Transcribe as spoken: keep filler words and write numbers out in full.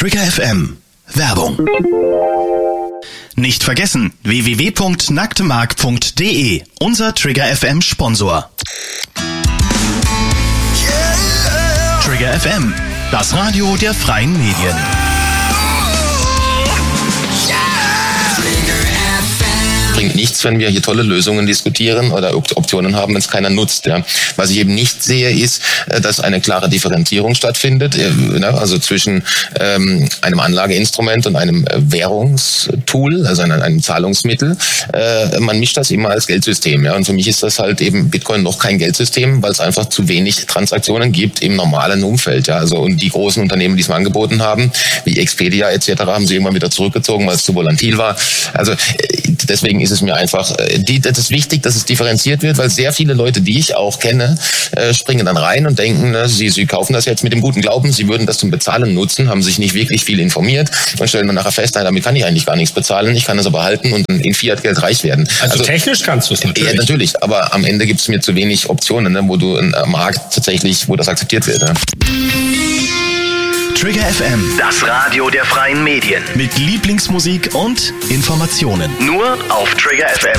Trigger F M. Werbung. Nicht vergessen, w w w punkt nacktemark punkt d e, unser Trigger F M Sponsor. Trigger F M, das Radio der freien Medien. Bringt nichts, wenn wir hier tolle Lösungen diskutieren oder Optionen haben, wenn es keiner nutzt. Ja. Was ich eben nicht sehe, ist, dass eine klare Differenzierung stattfindet, also zwischen ähm, einem Anlageinstrument und einem Währungstool, also einem, einem Zahlungsmittel. Äh, man mischt das immer als Geldsystem. Ja. Und für mich ist das halt eben Bitcoin noch kein Geldsystem, weil es einfach zu wenig Transaktionen gibt im normalen Umfeld. Ja. Also, und die großen Unternehmen, die es mal angeboten haben, wie Expedia et cetera, haben sie irgendwann wieder zurückgezogen, weil es zu volatil war. Also deswegen ist es mir einfach, die, das ist wichtig, dass es differenziert wird, weil sehr viele Leute, die ich auch kenne, äh, springen dann rein und denken, ne, sie, sie kaufen das jetzt mit dem guten Glauben, sie würden das zum Bezahlen nutzen, haben sich nicht wirklich viel informiert und stellen dann nachher fest, nein, damit kann ich eigentlich gar nichts bezahlen, ich kann es aber halten und in Fiat-Geld reich werden. Also, also technisch kannst du es natürlich. Ja, natürlich, aber am Ende gibt es mir zu wenig Optionen, ne, wo du im Markt tatsächlich, wo das akzeptiert wird. Ne? Trigger F M, das Radio der freien Medien. Mit Lieblingsmusik und Informationen. Nur auf Trigger F M.